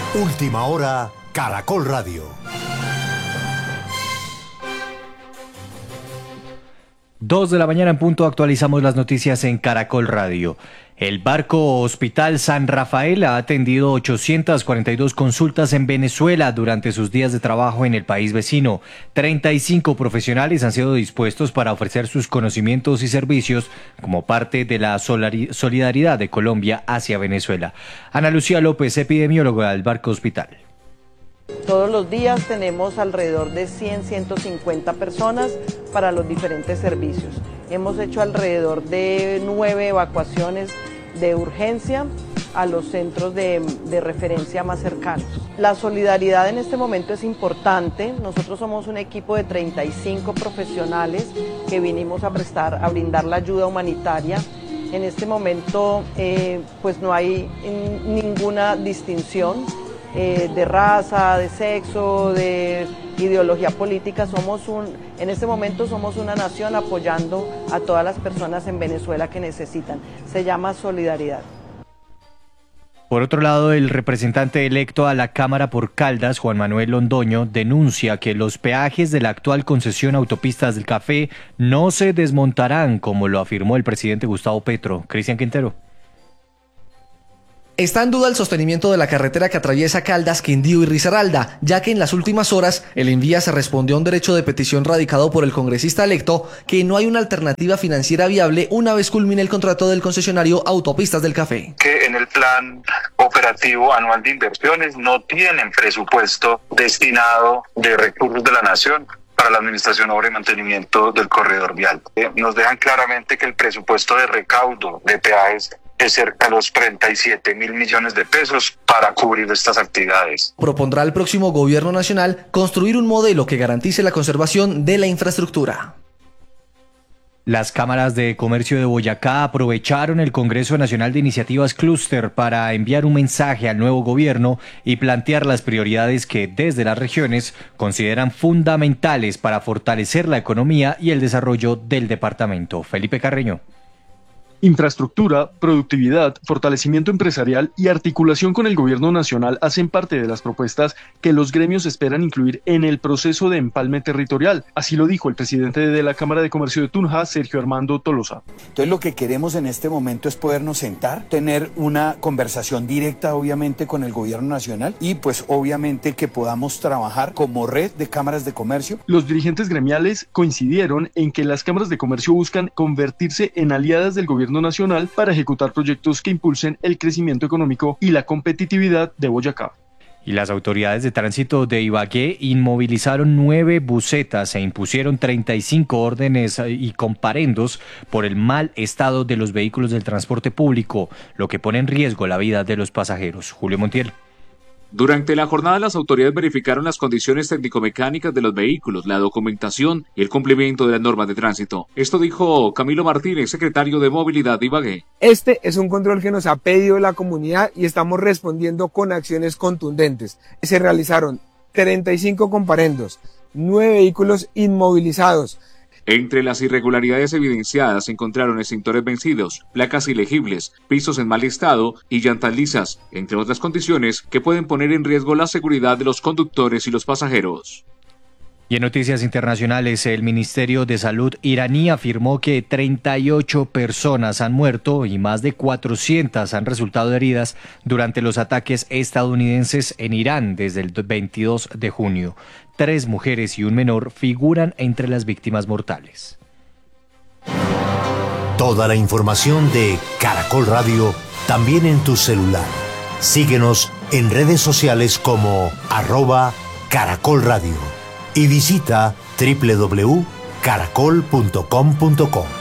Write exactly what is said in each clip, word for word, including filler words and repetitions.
Última hora, Caracol Radio. Dos de la mañana en punto, actualizamos las noticias en Caracol Radio. El barco Hospital San Rafael ha atendido ochocientas cuarenta y dos consultas en Venezuela durante sus días de trabajo en el país vecino. treinta y cinco profesionales han sido dispuestos para ofrecer sus conocimientos y servicios como parte de la solidaridad de Colombia hacia Venezuela. Ana Lucía López, epidemióloga del barco Hospital. Todos los días tenemos alrededor de cien, ciento cincuenta personas para los diferentes servicios. Hemos hecho alrededor de nueve evacuaciones de urgencia a los centros de, de referencia más cercanos. La solidaridad en este momento es importante. Nosotros somos un equipo de treinta y cinco profesionales que vinimos a prestar, a brindar la ayuda humanitaria. En este momento eh, pues no hay ninguna distinción eh, de raza, de sexo, de ideología política. Somos un, en este momento somos una nación apoyando a todas las personas en Venezuela que necesitan. Se llama solidaridad. Por otro lado, el representante electo a la Cámara por Caldas, Juan Manuel Londoño, denuncia que los peajes de la actual concesión Autopistas del Café no se desmontarán, como lo afirmó el presidente Gustavo Petro. Cristian Quintero. Está en duda el sostenimiento de la carretera que atraviesa Caldas, Quindío y Risaralda, ya que en las últimas horas el Envía se respondió a un derecho de petición radicado por el congresista electo que no hay una alternativa financiera viable una vez culmine el contrato del concesionario Autopistas del Café. Que en el plan operativo anual de inversiones no tienen presupuesto destinado de recursos de la nación para la administración, obra y mantenimiento del corredor vial. Eh, nos dejan claramente que el presupuesto de recaudo de peajes es cerca de los treinta y siete mil millones de pesos para cubrir estas actividades. Propondrá al próximo gobierno nacional construir un modelo que garantice la conservación de la infraestructura. Las cámaras de comercio de Boyacá aprovecharon el Congreso Nacional de Iniciativas Clúster para enviar un mensaje al nuevo gobierno y plantear las prioridades que desde las regiones consideran fundamentales para fortalecer la economía y el desarrollo del departamento. Felipe Carreño. Infraestructura, productividad, fortalecimiento empresarial y articulación con el gobierno nacional hacen parte de las propuestas que los gremios esperan incluir en el proceso de empalme territorial. Así lo dijo el presidente de la Cámara de Comercio de Tunja, Sergio Armando Tolosa. Entonces lo que queremos en este momento es podernos sentar, tener una conversación directa obviamente con el gobierno nacional y pues obviamente que podamos trabajar como red de cámaras de comercio. Los dirigentes gremiales coincidieron en que las cámaras de comercio buscan convertirse en aliadas del gobierno nacional para ejecutar proyectos que impulsen el crecimiento económico y la competitividad de Boyacá. Y las autoridades de tránsito de Ibagué inmovilizaron nueve busetas e impusieron treinta y cinco órdenes y comparendos por el mal estado de los vehículos del transporte público, lo que pone en riesgo la vida de los pasajeros. Julio Montiel. Durante la jornada, las autoridades verificaron las condiciones técnico-mecánicas de los vehículos, la documentación y el cumplimiento de las normas de tránsito. Esto dijo Camilo Martínez, secretario de Movilidad de Ibagué. Este es un control que nos ha pedido la comunidad y estamos respondiendo con acciones contundentes. Se realizaron treinta y cinco comparendos, nueve vehículos inmovilizados. Entre las irregularidades evidenciadas se encontraron extintores vencidos, placas ilegibles, pisos en mal estado y llantas lisas, entre otras condiciones que pueden poner en riesgo la seguridad de los conductores y los pasajeros. Y en noticias internacionales, el Ministerio de Salud iraní afirmó que treinta y ocho personas han muerto y más de cuatrocientas han resultado heridas durante los ataques estadounidenses en Irán desde el veintidós de junio. Tres mujeres y un menor figuran entre las víctimas mortales. Toda la información de Caracol Radio también en tu celular. Síguenos en redes sociales como arroba Caracol Radio. Y visita doble u doble u doble u punto caracol punto com punto co.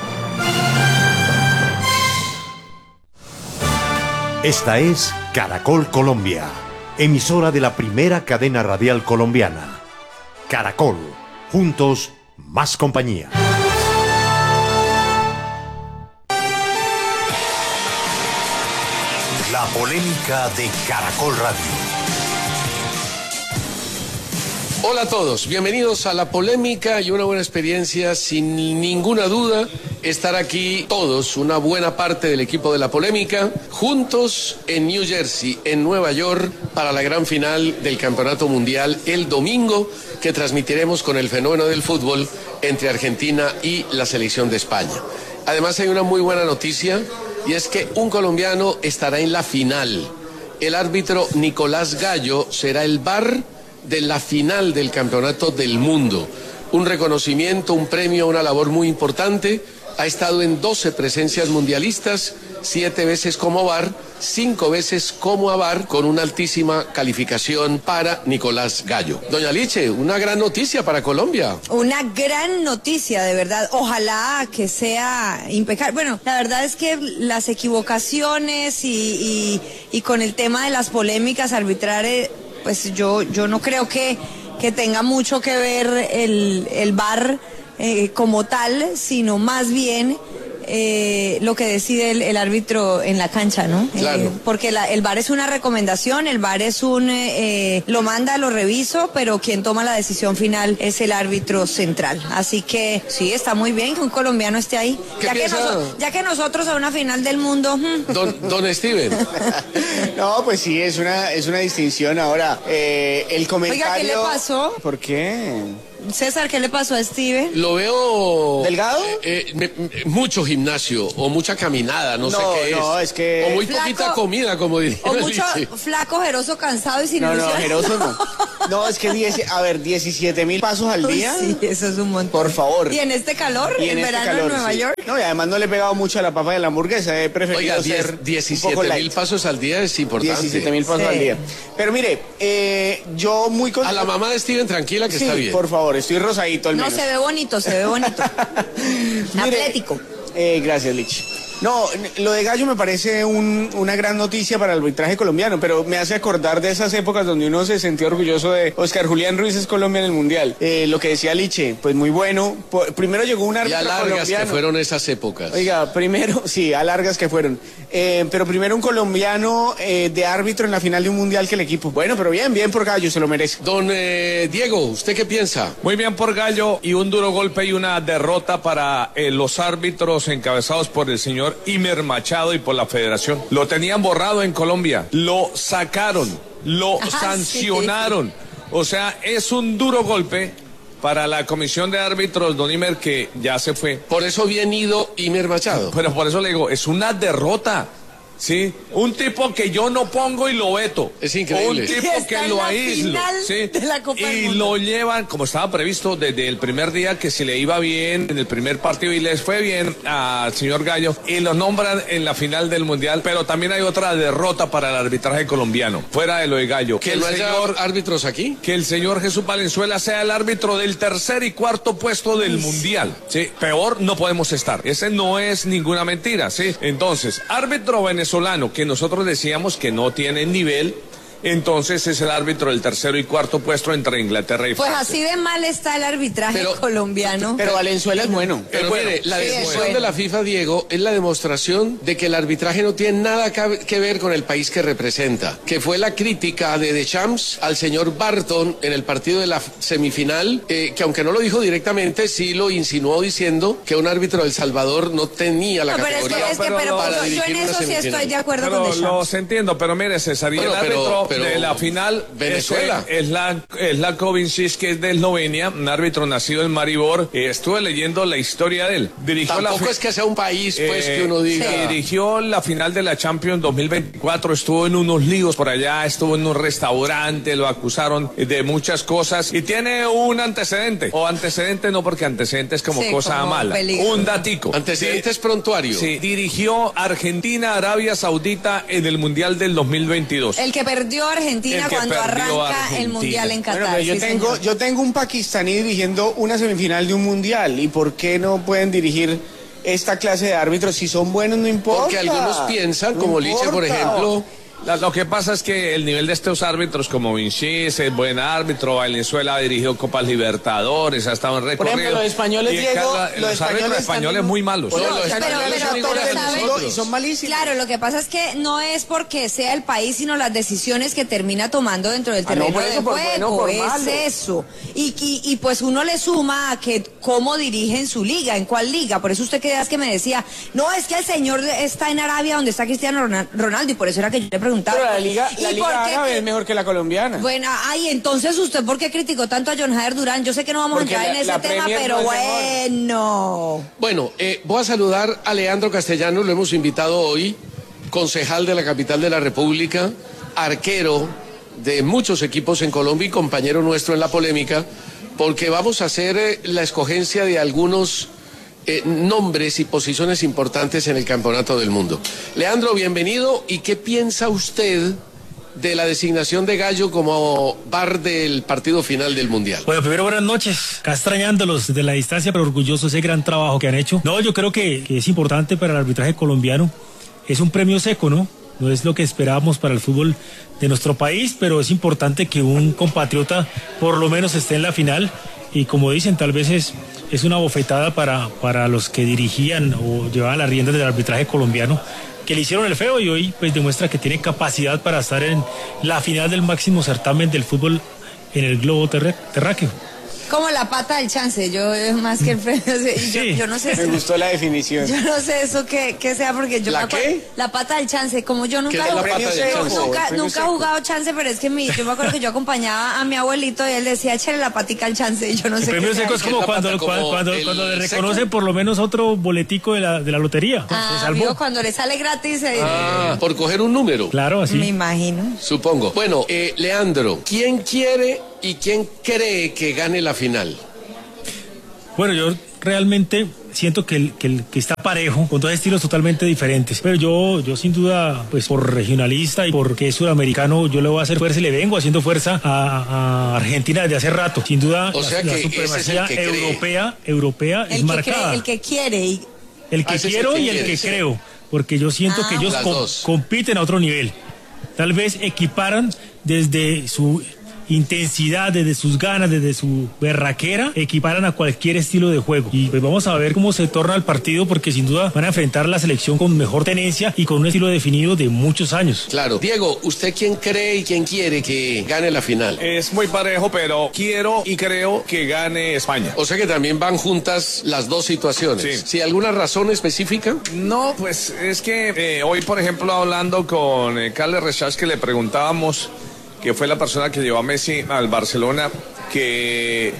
Esta es Caracol Colombia, emisora de la primera cadena radial colombiana. Caracol, juntos, más compañía. La polémica de Caracol Radio. Hola a todos, bienvenidos a La Polémica y una buena experiencia sin ninguna duda estar aquí todos, una buena parte del equipo de La Polémica, juntos en New Jersey, en Nueva York, para la gran final del Campeonato Mundial el domingo, que transmitiremos con el fenómeno del fútbol entre Argentina y la selección de España. Además hay una muy buena noticia, y es que un colombiano estará en la final. El árbitro Nicolás Gallo será el V A R de la final del Campeonato del Mundo. Un reconocimiento, un premio, una labor muy importante. Ha estado en doce presencias mundialistas, siete veces como V A R, cinco veces como A V A R, con una altísima calificación para Nicolás Gallo. Doña Liche, una gran noticia para Colombia. Una gran noticia, de verdad. Ojalá que sea impecable. Bueno, la verdad es que las equivocaciones y, y, y con el tema de las polémicas arbitrales, pues yo, yo no creo que, que tenga mucho que ver el, el V A R eh, como tal, sino más bien eh, lo que decide el, el árbitro en la cancha, ¿no? Claro. Eh, porque la, el V A R es una recomendación, el V A R es un, eh, lo manda, lo reviso, pero quien toma la decisión final es el árbitro central. Así que sí, está muy bien que un colombiano esté ahí. Ya que, noso ya que nosotros a una final del mundo... Hmm. Don, don Steven. No, pues sí, es una, es una distinción. Ahora, eh, el comentario... Oiga, ¿qué le pasó? ¿Por qué? César, ¿qué le pasó a Steven? Lo veo... ¿Delgado? Eh, eh, me, me, mucho gimnasio, o mucha caminada, no, no sé qué es. No, es que... O muy flaco, poquita comida, como diría O mucho Liche. flaco, ojeroso, cansado y sin no, ilusión. No, ojeroso no. No, es que, diez, a ver, diecisiete mil pasos al día. Uy, sí, eso es un montón. Por favor. ¿Y en este calor? Y ¿En, en verano este calor, en Nueva sí. York? No, y además no le he pegado mucho a la papa de la hamburguesa. He preferido Oiga, ser diecisiete mil pasos al día es importante. diecisiete mil pasos sí. al día. Pero mire, eh, yo muy... A la mamá de Steven, tranquila que sí, está bien. por favor, estoy rosadito al menos. No, se ve bonito, se ve bonito. Mire, atlético. Eh, gracias, Lich. No, lo de Gallo me parece un, una gran noticia para el arbitraje colombiano, pero me hace acordar de esas épocas donde uno se sentía orgulloso de Oscar Julián Ruiz es Colombia en el Mundial. Eh, lo que decía Liche, pues muy bueno. Por, primero llegó un árbitro colombiano. Y a largas que fueron esas épocas. Oiga, primero, sí, a largas que fueron. Eh, pero primero un colombiano eh, de árbitro en la final de un Mundial que el equipo. Bueno, pero bien, bien por Gallo, se lo merece. Don eh, Diego, ¿usted qué piensa? Muy bien por Gallo, y un duro golpe y una derrota para eh, los árbitros encabezados por el señor Imer Machado y por la federación. Lo tenían borrado en Colombia, lo sacaron, lo ah, sancionaron. Sí. O sea, es un duro golpe para la comisión de árbitros, don Imer, que ya se fue. Por eso bien ido Imer Machado. Pero por eso le digo, es una derrota. Sí, un tipo que yo no pongo y lo veto. Es increíble. Un tipo que lo aíslo, ¿sí? Y lo llevan, como estaba previsto desde el primer día, que si le iba bien en el primer partido y les fue bien al señor Gallo, y lo nombran en la final del Mundial. Pero también hay otra derrota para el arbitraje colombiano, fuera de lo de Gallo. ¿Que el señor árbitros aquí? Que el señor Jesús Valenzuela sea el árbitro del tercer y cuarto puesto del Uy. Mundial. Sí, peor no podemos estar. Ese no es ninguna mentira, ¿sí? Entonces, árbitro venezolano venezolano que nosotros decíamos que no tiene nivel, entonces es el árbitro del tercero y cuarto puesto entre Inglaterra y Francia. Pues así de mal está el arbitraje pero, colombiano. Pero Valenzuela es bueno. Pero es bueno. mire, la sí, decisión bueno. de la FIFA, Diego, es la demostración de que el arbitraje no tiene nada que ver con el país que representa, que fue la crítica de Deschamps al señor Barton en el partido de la semifinal, eh, que aunque no lo dijo directamente, sí lo insinuó diciendo que un árbitro del Salvador no tenía la no, categoría pero es que, es que, pero, para yo, dirigir yo en una eso sí semifinal. estoy de acuerdo pero con Deschamps. Los entiendo, pero mire, César, y bueno, el pero, árbitro pero, de la final Venezuela. Es, es la, es la Kovincis, que es de Eslovenia, un árbitro nacido en Maribor. Eh, estuve leyendo la historia de él. Dirigió Tampoco la es que sea un país, pues, eh, que uno diga. Sí. Dirigió la final de la Champions dos mil veinticuatro, estuvo en unos líos por allá, estuvo en un restaurante, lo acusaron de muchas cosas y tiene un antecedente. O antecedente no, porque antecedente es como sí, cosa como mala. Peligro. Un datico. Antecedentes sí, prontuario. Sí, dirigió Argentina, Arabia Saudita en el Mundial del dos mil veintidós. El que perdió Argentina que cuando perdió arranca Argentina. el Mundial en Qatar. Bueno, pero yo, sí, tengo, yo tengo un pakistaní dirigiendo una semifinal de un Mundial. ¿Y por qué no pueden dirigir esta clase de árbitros? Si son buenos, no importa. Porque algunos piensan, no como Liche, por ejemplo, Lo que pasa es que el nivel de estos árbitros como Vinicius es buen árbitro, Valenzuela ha dirigido Copas Libertadores, ha estado en recorrido. Por ejemplo, los españoles, y Diego, cada, los, los españoles árbitros españoles muy malos. Pero, no, los pero, españoles pero, son pero, iguales pero, a nosotros y son malísimos. Claro, lo que pasa es que no es porque sea el país, sino las decisiones que termina tomando dentro del terreno ah, no, por eso, de por juego, bueno, por es malo. eso. Y, y, y pues uno le suma a que cómo dirigen su liga, en cuál liga. Por eso usted que que me decía, no, es que el señor está en Arabia donde está Cristiano Ronaldo, y por eso era que yo le preguntaba. Pero la liga, la liga árabe es mejor que la colombiana. Bueno, ay, entonces usted, ¿por qué criticó tanto a John Jader Durán? Yo sé que no vamos Porque a entrar la, en ese la tema, Premier pero no bueno. Bueno, eh, voy a saludar a Leandro Castellanos, lo hemos invitado hoy, concejal de la capital de la República, arquero de muchos equipos en Colombia y compañero nuestro en la polémica, porque vamos a hacer eh, la escogencia de algunos eh, nombres y posiciones importantes en el Campeonato del Mundo. Leandro, bienvenido. ¿Y qué piensa usted de la designación de Gallo como V A R del partido final del Mundial? Bueno, primero buenas noches, acá extrañándolos desde la distancia, pero orgulloso de ese gran trabajo que han hecho. No, yo creo que, que es importante para el arbitraje colombiano, es un premio seco, ¿no? No es lo que esperábamos para el fútbol de nuestro país, pero es importante que un compatriota por lo menos esté en la final, y como dicen, tal vez es, es una bofetada para, para los que dirigían o llevaban las riendas del arbitraje colombiano, que le hicieron el feo, y hoy pues demuestra que tiene capacidad para estar en la final del máximo certamen del fútbol en el globo terre- terráqueo. Como la pata del chance, yo eh, más que el premio, yo, Sí. yo no sé. Me si- gustó la definición. Yo no sé eso que, que sea, porque yo ¿La me acuerdo- qué? La pata del chance, como yo nunca, ¿Qué es la jugué- pata del yo chance? nunca, El premio nunca he seco. jugado chance, pero es que mi, yo me acuerdo que yo acompañaba a mi abuelito y él decía, échale la patica al chance, y yo no El sé premio qué sea seco es eso. como la cuando, pata cuando, como cuando, el cuando le seco. reconocen por lo menos otro boletico de la, de la lotería. Se Ah, salvó. amigo, cuando le sale gratis, eh, Ah, por coger un número. Claro, así. me imagino. Supongo. Bueno, eh, Leandro, ¿quién quiere y quién cree que gane la final? Bueno, yo realmente siento que, el, que, el, que está parejo, con dos estilos totalmente diferentes. Pero yo, yo sin duda, pues por regionalista y porque es sudamericano, yo le voy a hacer fuerza y le vengo haciendo fuerza a, a Argentina desde hace rato. Sin duda, O sea la, la que ese es el supremacía que cree. europea, europea es El que, marcada. cree, el que quiere. Y, El que Ah, ese es quiero el que y el quiere, que sí. creo, porque yo siento Ah. que ellos Las com- dos. compiten a otro nivel. Tal vez equiparan desde su intensidad, desde sus ganas, desde su berraquera, equiparan a cualquier estilo de juego. Y pues vamos a ver cómo se torna el partido, porque sin duda van a enfrentar la selección con mejor tenencia y con un estilo definido de muchos años. Claro. Diego, ¿usted quién cree y quién quiere que gane la final? Es muy parejo, pero quiero y creo que gane España. O sea que también van juntas las dos situaciones. Sí. ¿Sí, alguna razón específica? No, pues es que eh, hoy, por ejemplo, hablando con eh, Carles Rechach, que le preguntábamos, que fue la persona que llevó a Messi al Barcelona, que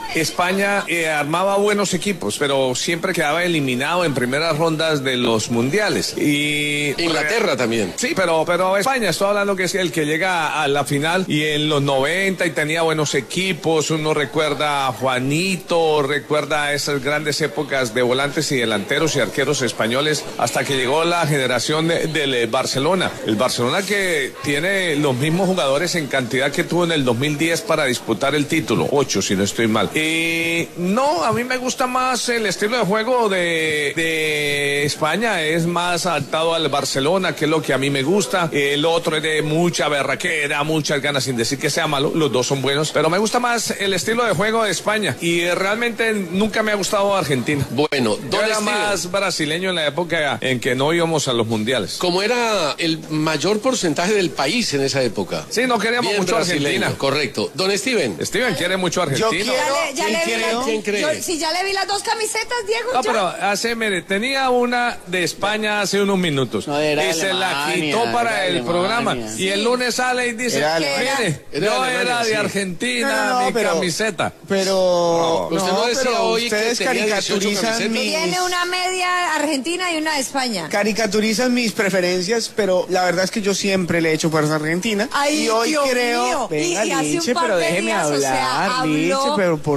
España eh, armaba buenos equipos, pero siempre quedaba eliminado en primeras rondas de los mundiales. Y Inglaterra también. Sí, pero, pero España, estoy hablando que es el que llega a la final, y en los noventa y tenía buenos equipos. Uno recuerda a Juanito, recuerda esas grandes épocas de volantes y delanteros y arqueros españoles, hasta que llegó la generación de- del eh, Barcelona. El Barcelona que tiene los mismos jugadores en cantidad que tuvo en el dos mil diez para disputar el título, ocho si no estoy mal. Eh, no, a mí me gusta más el estilo de juego de, de España, es más adaptado al Barcelona, que es lo que a mí me gusta. El otro es de mucha berraquera, muchas ganas, sin decir que sea malo, los dos son buenos, pero me gusta más el estilo de juego de España, y eh, realmente nunca me ha gustado Argentina. Bueno, Yo don era Steven, más brasileño en la época en que no íbamos a los mundiales. como era el mayor porcentaje del país en esa época. Sí, no queríamos Bien mucho a brasileño, Argentina. correcto. Don Steven. Steven quiere mucho a Argentina. Yo quiero- ya le, ya ¿quién le vi cree? las- ¿Quién cree? yo- si ya le vi las dos camisetas, Diego. No, ya. pero hace, mire, tenía una de España hace unos minutos, No, era y de se la Alemania, quitó para era de el Alemania. programa, y el lunes sale y dice, Era de mire, Alemania. Era de yo Alemania, era de sí. Argentina, No, no, no, mi pero- camiseta. Pero No, usted no decía pero hoy que ustedes tenía dieciocho caricaturizan camisetas. mis Tiene una media argentina y una de España. caricaturizan mis preferencias, pero la verdad es que yo siempre le he hecho fuerza a Argentina. Ay, y hoy Dios creo, mío. venga, Y- y hace un Liche, par pero de déjeme días, o sea, hablar, habló Liche, pero por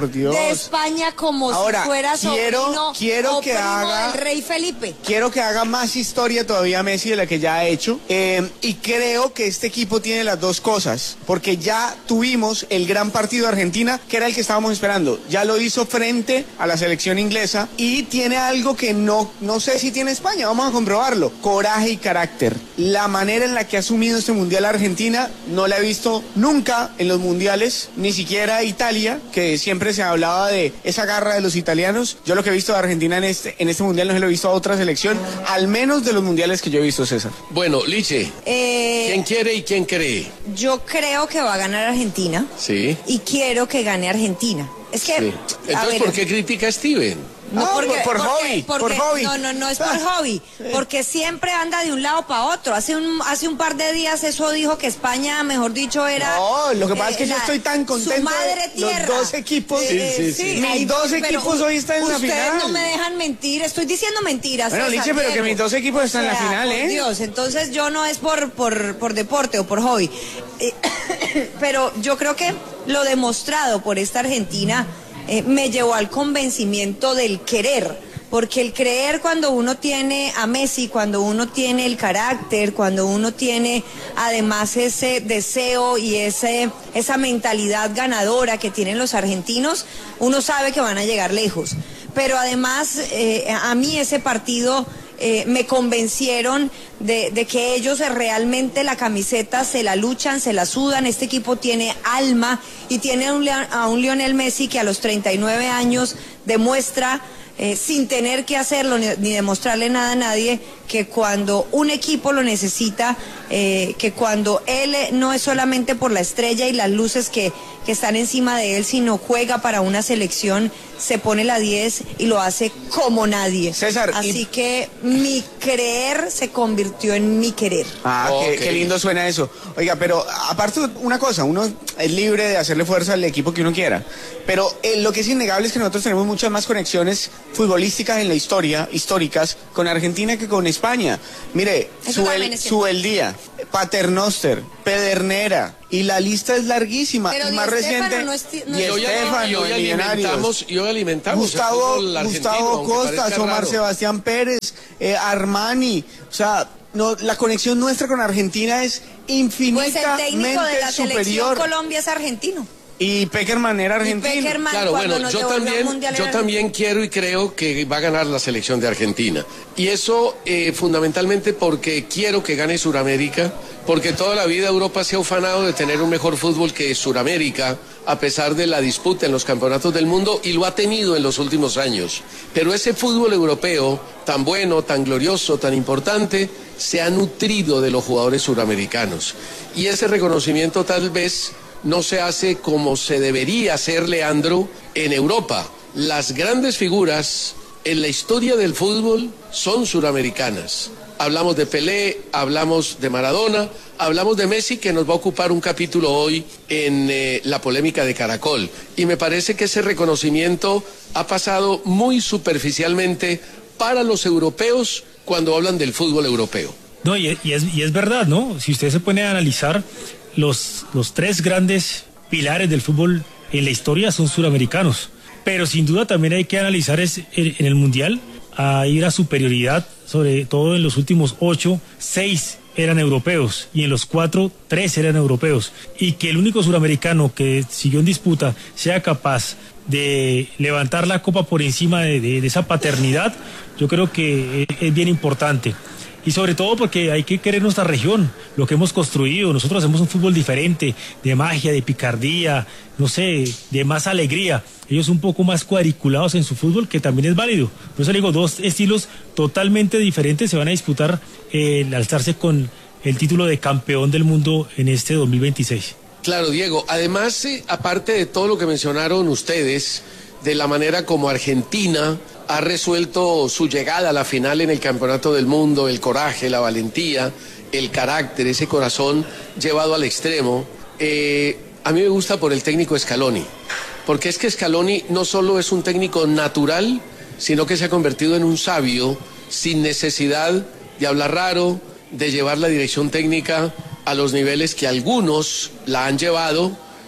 por Dios. De España como Ahora, si fuera quiero, sobrino quiero o que primo haga, del rey Felipe. Quiero que haga más historia todavía Messi de la que ya ha hecho. Eh, y creo que este equipo tiene las dos cosas, porque ya tuvimos el gran partido de Argentina, que era el que estábamos esperando. Ya lo hizo frente a la selección inglesa y tiene algo que no, no sé si tiene España. Vamos a comprobarlo. Coraje y carácter. La manera en la que ha asumido este mundial Argentina no la he visto nunca en los mundiales, ni siquiera Italia, que siempre se hablaba de esa garra de los italianos. Yo lo que he visto de Argentina en este, en este mundial no se lo he visto a otra selección, al menos de los mundiales que yo he visto, César. Bueno, Liche, Eh, ¿quién quiere y quién cree? yo creo que va a ganar Argentina Sí. y quiero que gane Argentina. Es que, Sí. a Entonces, ver, ¿por qué critica a Steven? No, Ah, porque, por- por porque- hobby, porque- por hobby. No, no, no es por Ah, hobby, porque siempre anda de un lado para otro. Hace un hace un par de días eso dijo que España, mejor dicho, era... No, lo que pasa es que yo la- estoy tan contento Su madre de los tierra. dos equipos. Eh, Sí, sí, sí. Mis ay, dos pero equipos hoy están en la ustedes final. no me dejan mentir, estoy diciendo mentiras. Bueno, César, Liche, pero que Diego. mis dos equipos están en la O sea, final, por ¿eh? Dios, entonces yo no es por, por, por deporte o por hobby. Eh, pero yo creo que lo demostrado por esta Argentina eh, me llevó al convencimiento del querer. Porque el creer cuando uno tiene a Messi, cuando uno tiene el carácter, cuando uno tiene además ese deseo y ese, esa mentalidad ganadora que tienen los argentinos, uno sabe que van a llegar lejos. Pero además eh, a mí ese partido eh, me convencieron de, de que ellos realmente la camiseta se la luchan, se la sudan. Este equipo tiene alma y tiene a un, Leo- a un Lionel Messi que a los treinta y nueve años demuestra... Eh, sin tener que hacerlo ni, ni demostrarle nada a nadie, que cuando un equipo lo necesita, eh, que cuando él eh, no es solamente por la estrella y las luces que, que están encima de él, sino juega para una selección, se pone la diez y lo hace como nadie. César, Así y- que mi creer se convirtió en mi querer. Ah, qué, Ok. qué lindo suena eso. Oiga, pero aparte una cosa, uno es libre de hacerle fuerza al equipo que uno quiera, pero eh, lo que es innegable es que nosotros tenemos muchas más conexiones futbolísticas en la historia, históricas, con Argentina que con España. Mire, Eso también Suel, es cierto. Subeldía, Paternoster, Pedernera, y la lista es larguísima. Pero y Di más Stéfano reciente, no es ti- no Di es- Y hoy, Stéfano, y hoy de Millonarios. alimentamos, y hoy alimentamos el Gustavo, fútbol argentino, Gustavo aunque Costas, parezca Omar raro. Sebastián Pérez, eh, Armani, o sea, no, la conexión nuestra con Argentina es Pues el infinitamente técnico de la selección superior. Colombia es argentino. Y Peckerman era argentino. Y Peckerman, Claro, cuando bueno, nos yo devolvió al también, Mundial yo era también quiero y creo que va a ganar la selección de Argentina. Y eso eh, fundamentalmente porque quiero que gane Suramérica, porque toda la vida Europa se ha ufanado de tener un mejor fútbol que Suramérica, a pesar de la disputa en los campeonatos del mundo, y lo ha tenido en los últimos años. Pero ese fútbol europeo, tan bueno, tan glorioso, tan importante, se ha nutrido de los jugadores suramericanos. Y ese reconocimiento tal vez no se hace como se debería hacer, Leandro, en Europa. Las grandes figuras en la historia del fútbol son suramericanas. Hablamos de Pelé, hablamos de Maradona, hablamos de Messi, que nos va a ocupar un capítulo hoy en eh, la polémica de Caracol. Y me parece que ese reconocimiento ha pasado muy superficialmente para los europeos cuando hablan del fútbol europeo. No, y, y es, y es verdad, ¿no? Si usted se pone a analizar, los, los tres grandes pilares del fútbol en la historia son suramericanos. Pero sin duda también hay que analizar es, en, en el Mundial, a ir a superioridad, sobre todo en los últimos ocho, seis eran europeos y en los cuatro, tres eran europeos. Y que el único suramericano que siguió en disputa sea capaz de levantar la copa por encima de, de, de esa paternidad, yo creo que es, es bien importante. Y sobre todo porque hay que querer nuestra región, lo que hemos construido. Nosotros hacemos un fútbol diferente, de magia, de picardía, no sé, de más alegría. Ellos un poco más cuadriculados en su fútbol, que también es válido. Por eso le digo, dos estilos totalmente diferentes se van a disputar eh, el alzarse con el título de campeón del mundo en este dos mil veintiséis. Claro, Diego. Además, eh, aparte de todo lo que mencionaron ustedes, de la manera como Argentina ha resuelto su llegada a la final en el Campeonato del Mundo, el coraje, la valentía, el carácter, ese corazón llevado al extremo, eh, a mí me gusta por el técnico Scaloni, porque es que Scaloni no solo es un técnico natural, sino que se ha convertido en un sabio sin necesidad de hablar raro, de llevar la dirección técnica a los niveles que algunos la han llevado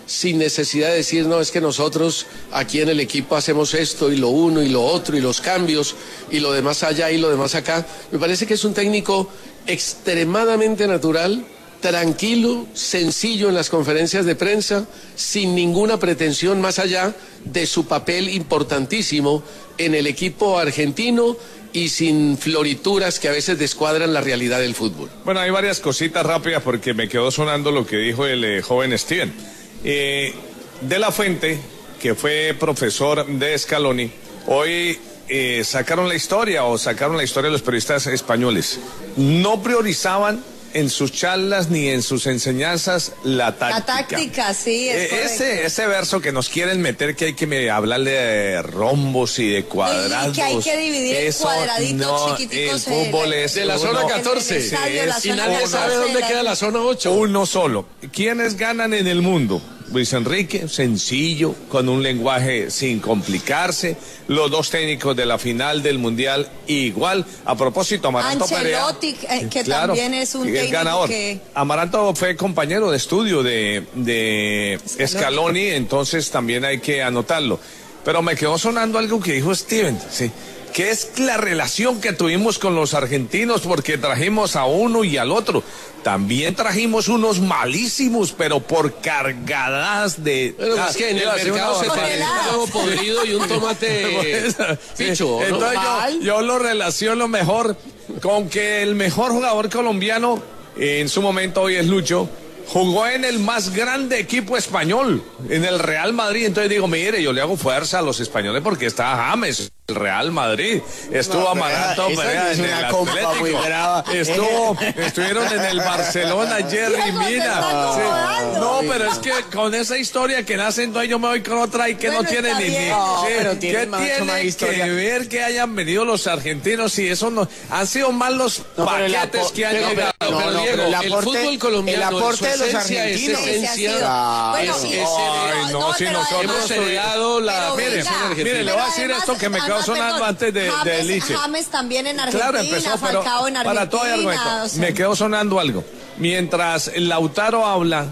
sin necesidad de decir, no, es que nosotros aquí en el equipo hacemos esto y lo uno y lo otro y los cambios y lo demás allá y lo demás acá. Me parece que es un técnico extremadamente natural, tranquilo, sencillo en las conferencias de prensa, sin ninguna pretensión más allá de su papel importantísimo en el equipo argentino y sin florituras que a veces descuadran la realidad del fútbol. Bueno, hay varias cositas rápidas porque me quedó sonando lo que dijo el eh, joven Steven. Eh, de la Fuente, que fue profesor de Scaloni, hoy eh, sacaron la historia o sacaron la historia de los periodistas españoles. No priorizaban en sus charlas ni en sus enseñanzas la táctica. La táctica, sí, es eh, ese, ese verso que nos quieren meter, que hay que me, hablarle de rombos y de cuadrados. Y que hay que dividir en cuadraditos no, chiquititos. El fútbol el, es de la zona catorce. Sí, y nadie sabe dónde queda la zona ocho. Uno solo. ¿Quiénes ganan en el mundo? Luis Enrique, sencillo, con un lenguaje sin complicarse. Los dos técnicos de la final del Mundial, igual. A propósito, Amaranto Perea. Ancelotti, eh, que claro, también es un el técnico ganador. que... Amaranto fue compañero de estudio de, de Scaloni. Scaloni, entonces también hay que anotarlo. Pero me quedó sonando algo que dijo Steven, sí, que es la relación que tuvimos con los argentinos, porque trajimos a uno y al otro. También trajimos unos malísimos, pero por cargadas de... Pero ah, es que en el mercado se tiene un huevo podrido y un tomate picho, ¿no? Entonces yo, yo lo relaciono mejor con que el mejor jugador colombiano, en su momento hoy es Lucho, jugó en el más grande equipo español, en el Real Madrid. Entonces digo, mire, yo le hago fuerza a los españoles porque está James, el Real Madrid. Estuvo no, Amaranto Perea en el Atlético. Estuvo, estuvieron en el Barcelona, Jerry Mina. Sí. No, pero es que con esa historia que nacen, entonces yo me voy con otra y que bueno, no tiene ni... ni no, sí. pero ¿Qué tiene que ver que hayan venido los argentinos y eso no... Han sido más los no, paquetes que han llegado. No, pero, no, Diego, el, aporte, el fútbol colombiano, el aporte de los argentinos. Es esencia. Bueno, es, es, es, ay, no, no, si nosotros hemos heredado la... Mire, mire, le voy a decir esto que me quedó sonando antes de, de Liche. James también en Argentina, claro, empezó, pero Falcao en Argentina. Para todo argumento, o sea. me quedó sonando algo. Mientras Lautaro habla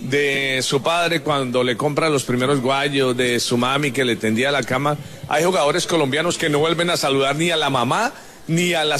de su padre cuando le compra los primeros guayos, de su mami que le tendía la cama, hay jugadores colombianos que no vuelven a saludar ni a la mamá ni a las